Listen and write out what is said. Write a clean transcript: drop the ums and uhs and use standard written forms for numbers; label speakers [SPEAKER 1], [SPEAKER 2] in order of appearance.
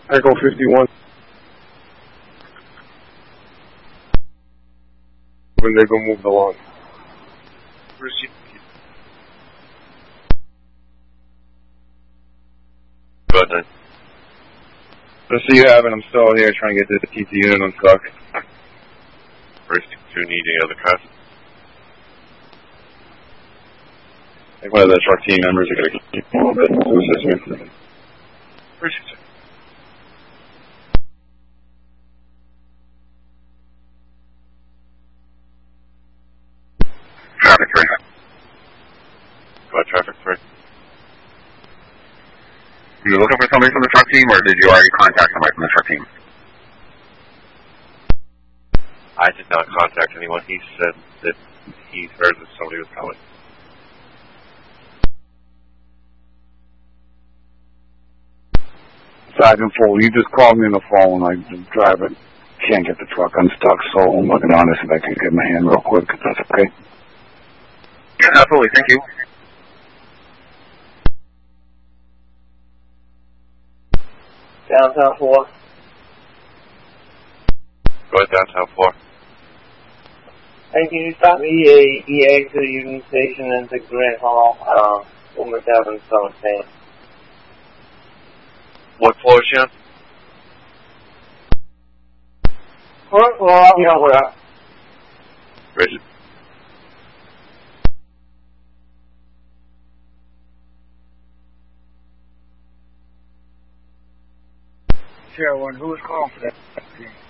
[SPEAKER 1] Echo 51. When they go moved along.
[SPEAKER 2] Proceed. Go ahead, then.
[SPEAKER 1] Just so you have it, I'm still here trying to get this TT unit unstuck.
[SPEAKER 2] First, to need any other cars?
[SPEAKER 1] I think one of the truck team members are going to keep a little bit to assist me.
[SPEAKER 2] Appreciate it.
[SPEAKER 1] Traffic 3.
[SPEAKER 2] Go ahead, traffic 3.
[SPEAKER 1] Are you looking for somebody from the truck team, or did you already contact somebody from the truck team?
[SPEAKER 2] I did not contact anyone. He said that he heard that somebody was coming.
[SPEAKER 1] Sergeant Full, you just called me on the phone. I'm driving. Can't get the truck unstuck, so I'm looking on this if I can get my hand real quick, if that's okay. Yeah, absolutely. Thank you.
[SPEAKER 3] Downtown 4.
[SPEAKER 2] Go ahead, downtown 4.
[SPEAKER 3] Hey, can you stop me EA to the Union Station and to Grant Hall, Wilmer Devon, South San?
[SPEAKER 2] What floor is she on?
[SPEAKER 3] Well, you know what?
[SPEAKER 2] Richard.
[SPEAKER 3] Sure, who was calling for that?